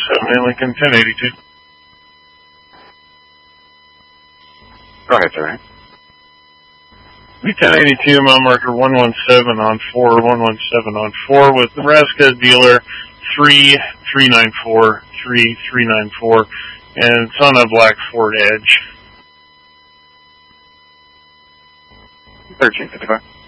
7 Lincoln 1082. Go ahead, sir. V1082, mile marker 117 on 4, 117 on 4 with Nebraska dealer 3394, 3394, and it's on a black Ford Edge. 1355.